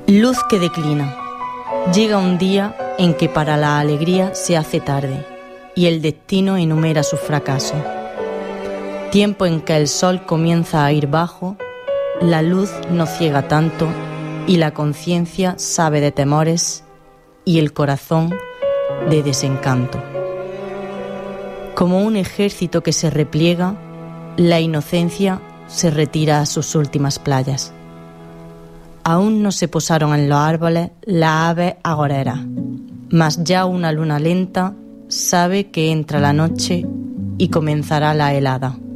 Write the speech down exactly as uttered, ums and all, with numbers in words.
Luz que declina. Llega un día en que para la alegría se hace tarde y el destino enumera sus fracasos. Tiempo en que el sol comienza a ir bajo, la luz no ciega tanto y la conciencia sabe de temores y el corazón de desencanto. Como un ejército que se repliega, la inocencia se retira a sus últimas playas. Aún no se posaron en los árboles las aves agoreras, mas ya una luna lenta sabe que entra la noche y comenzará la helada.